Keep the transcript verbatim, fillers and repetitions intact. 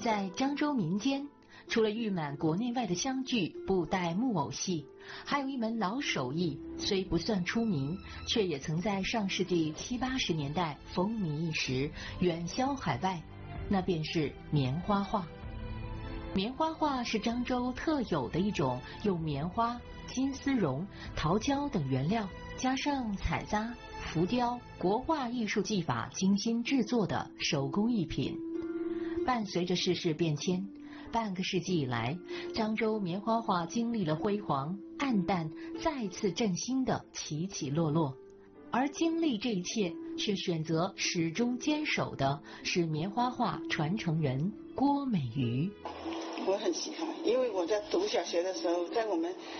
在漳州民间，除了誉满国内外的湘剧、布袋木偶戏，还有一门老手艺，虽不算出名，却也曾在上世纪七八十年代风靡一时，远销海外。那便是棉花画。棉花画是漳州特有的一种用棉花、金丝绒、桃胶等原料，加上彩扎、浮雕、国画艺术技法精心制作的手工艺品。伴随着世事变迁，半个世纪以来，漳州棉花画经历了辉煌、暗淡、再次振兴的起起落落，而经历这一切，却选择始终坚守的是棉花画传承人郭美瑜。 我很喜欢，因为我在读小学的时候，在我们